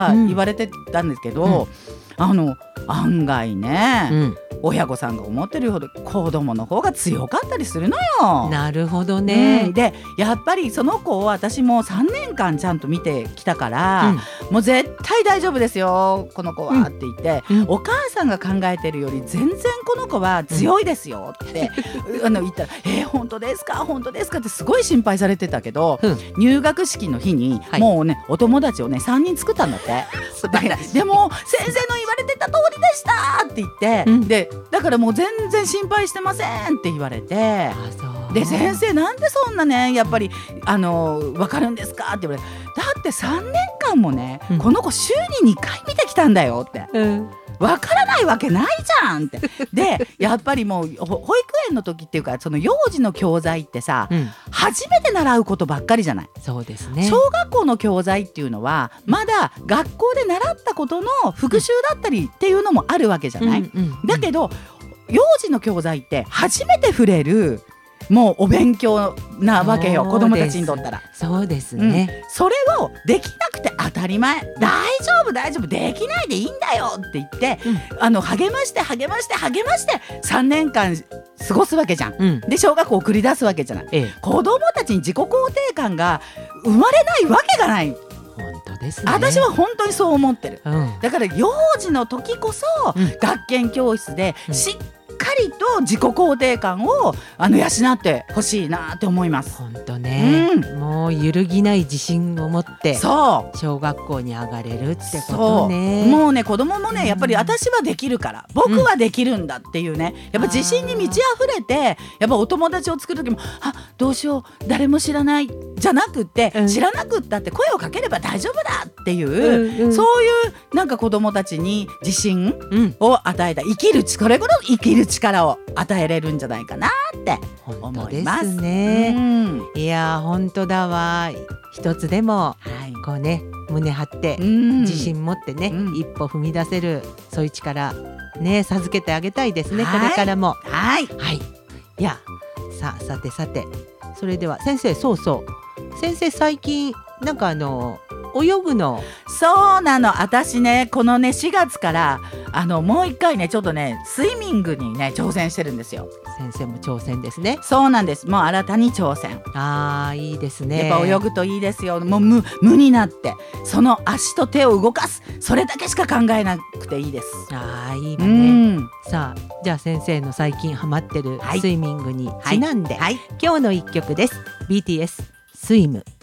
言われてたんですけど、案外ね、親御さんが思ってるほど子供の方が強かったりするのよ。 なるほどね、 でやっぱりその子を私も3年間ちゃんと見てきたから、もう絶対大丈夫ですよこの子はって言って、お母さんが考えてるより全然この子は強いですよって言ったら本当ですか本当ですかってすごい心配されてたけど、入学式の日にもうね、お友達をね3人作ったんだって。でも先生の言われてた通りでしたって言って、でだからもう全然心配してませんって言われて、で先生なんでそんなねやっぱり分かるんですかって言われて、だって3年間もね、この子週に2回見てきたんだよって、分からないわけないじゃんってでやっぱりもう保育園の時っていうか、その幼児の教材ってさ、初めて習うことばっかりじゃない。 そうですね。 小学校の教材っていうのはまだ学校で習ったことの復習だったりっていうのもあるわけじゃない。だけど幼児の教材って初めて触れるもうお勉強なわけよ、子供たちにとったら。 そうですね、 それをできなくて当たり前、大丈夫大丈夫できないでいいんだよって言って、励まして3年間過ごすわけじゃん、で小学校送り出すわけじゃない、子供たちに自己肯定感が生まれないわけがない。 本当ですね。 私は本当にそう思ってる、だから幼児の時こそ、学研教室でしっかりと自己肯定感を養ってほしいなって思います。 本当ね、もう揺るぎない自信を持って小学校に上がれるってことね。 もうね子供もねやっぱり私はできるから、僕はできるんだっていうね、やっぱ自信に満ち溢れて、やっぱお友達を作る時もどうしよう誰も知らないじゃなくって、知らなくったって声をかければ大丈夫だっていう、そういうなんか子供たちに自信を与えた、生きる力を与えれるんじゃないかなって思います。 本当ですね、いや本当だわ。一つでもこうね胸張って自信持ってね、一歩踏み出せるそういう力ね授けてあげたいですね、これからも。いやさてそれでは先生、先生最近なんか泳ぐの。 そうなの、私ねこのね4月からもう一回ねちょっとねスイミングにね挑戦してるんですよ。 先生も挑戦ですね。 そうなんです、もう新たに挑戦。 いいですね。 やっぱ泳ぐといいですよ。もう無になってその足と手を動かす、それだけしか考えなくていいです。 いいわね。さあじゃあ先生の最近ハマってるスイミングにちなんで、今日の一曲です。 BTS スイム。